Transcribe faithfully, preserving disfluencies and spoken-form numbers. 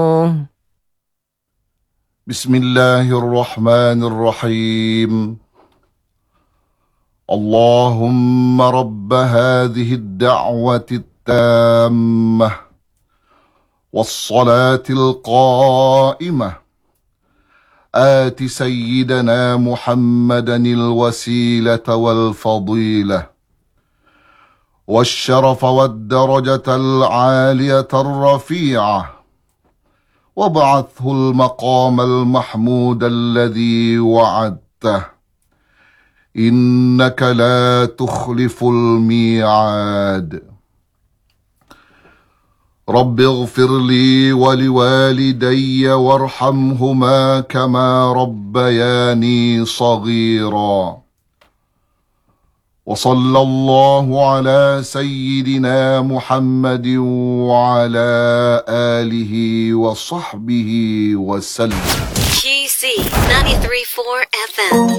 بسم الله الرحمن الرحيم. اللهم رب هذه الدعوة التامة والصلاة القائمة آت سيدنا محمدا الوسيلة والفضيلة والشرف والدرجة العالية الرفيعة، وابعثه المقام المحمود الذي وعدته، إنك لا تخلف الميعاد. رب اغفر لي ولوالدي وارحمهما كما ربياني صغيرا. وصلى الله على سيدنا محمد وعلى آله وصحبه وسلم. G C ninety-three point four F M